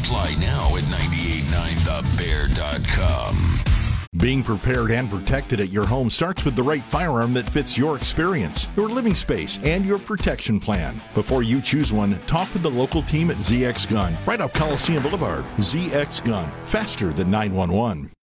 Apply now at 989thebear.com. Being prepared and protected at your home starts with the right firearm that fits your experience, your living space, and your protection plan. Before you choose one, talk with the local team at ZX Gun, right off Coliseum Boulevard. ZX Gun, faster than 911.